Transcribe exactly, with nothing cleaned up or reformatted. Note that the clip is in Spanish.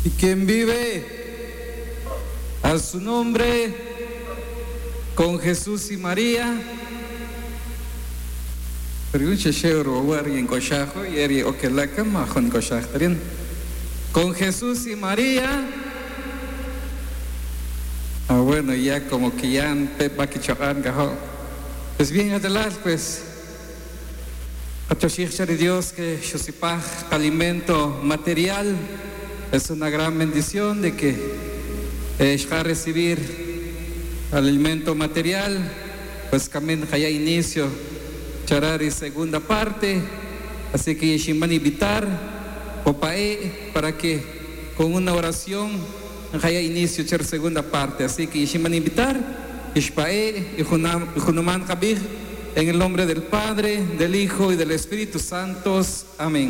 Y quien vive a su nombre con Jesús y María. Con Jesús y María. Ah, bueno, ya como que ya han pepa que chocan gajo. Pues bien, adelante, pues. A de Dios que Shosipaj, alimento material, es una gran bendición de que es eh, recibir alimento material, pues también haya inicio, charar y segunda parte, así que Yeshiman invitar, Opae, para que con una oración haya inicio, char segunda parte, así que Yeshiman invitar, Ishpae, y Junuman Kabir, en el nombre del Padre, del Hijo y del Espíritu Santo. Amén.